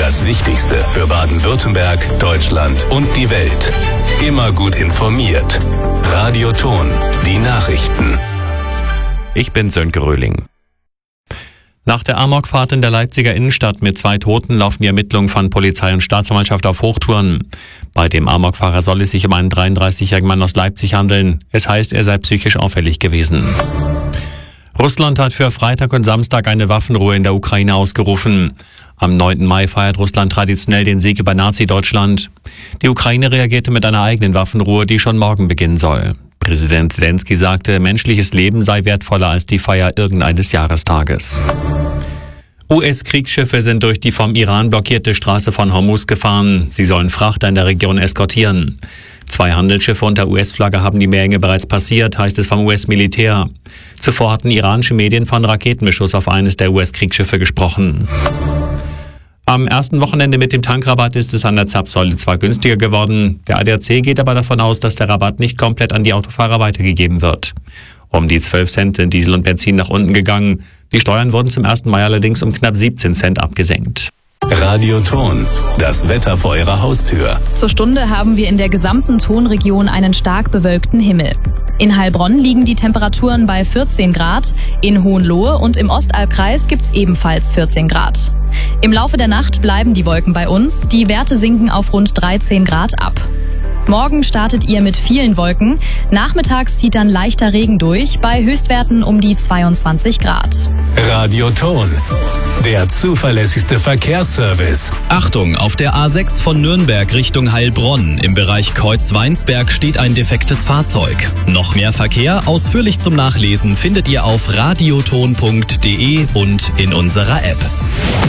Das Wichtigste für Baden-Württemberg, Deutschland und die Welt. Immer gut informiert. Radio Thon, die Nachrichten. Ich bin Sönke Röhling. Nach der Amokfahrt in der Leipziger Innenstadt mit 2 Toten laufen die Ermittlungen von Polizei und Staatsanwaltschaft auf Hochtouren. Bei dem Amokfahrer soll es sich um einen 33-jährigen Mann aus Leipzig handeln. Es heißt, er sei psychisch auffällig gewesen. Russland hat für Freitag und Samstag eine Waffenruhe in der Ukraine ausgerufen. Am 9. Mai feiert Russland traditionell den Sieg über Nazi-Deutschland. Die Ukraine reagierte mit einer eigenen Waffenruhe, die schon morgen beginnen soll. Präsident Zelensky sagte, menschliches Leben sei wertvoller als die Feier irgendeines Jahrestages. US-Kriegsschiffe sind durch die vom Iran blockierte Straße von Hormuz gefahren. Sie sollen Frachter in der Region eskortieren. 2 Handelsschiffe unter US-Flagge haben die Meerenge bereits passiert, heißt es vom US-Militär. Zuvor hatten iranische Medien von Raketenbeschuss auf eines der US-Kriegsschiffe gesprochen. Am ersten Wochenende mit dem Tankrabatt ist es an der Zapfsäule zwar günstiger geworden, der ADAC geht aber davon aus, dass der Rabatt nicht komplett an die Autofahrer weitergegeben wird. Um die 12 Cent sind Diesel und Benzin nach unten gegangen. Die Steuern wurden zum 1. Mai allerdings um knapp 17 Cent abgesenkt. Radio Thon, das Wetter vor Ihrer Haustür. Zur Stunde haben wir in der gesamten Thonregion einen stark bewölkten Himmel. In Heilbronn liegen die Temperaturen bei 14 Grad, in Hohenlohe und im Ostalbkreis gibt's ebenfalls 14 Grad. Im Laufe der Nacht bleiben die Wolken bei uns, die Werte sinken auf rund 13 Grad ab. Morgen startet ihr mit vielen Wolken, nachmittags zieht dann leichter Regen durch, bei Höchstwerten um die 22 Grad. Radio Thon, der zuverlässigste Verkehrsservice. Achtung, auf der A6 von Nürnberg Richtung Heilbronn im Bereich Kreuzweinsberg steht ein defektes Fahrzeug. Noch mehr Verkehr, ausführlich zum Nachlesen, findet ihr auf radiothon.de und in unserer App.